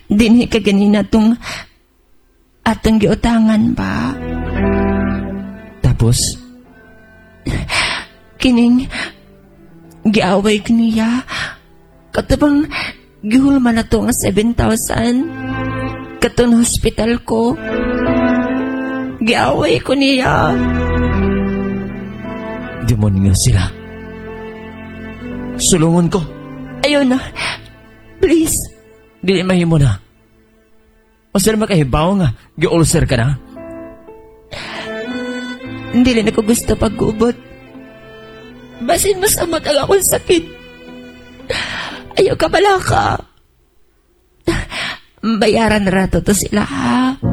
dinhi ka ganina tong atong giutangan ba? Tapos, Kining giaway ko niya. Katubang gihulman na to nga 7,000. Katong hospital ko. Giaway ko niya. demonyo sila. Sulungon ko. Ayaw na. Please. Dili mahimo na. O sila makahibaw nga, gi-ulcer ka na. Hindi rin ako gusto pag-ubot. Basin masamot ang akong sakit. Ayaw ka pala ka. Bayaran na rato to sila, ha?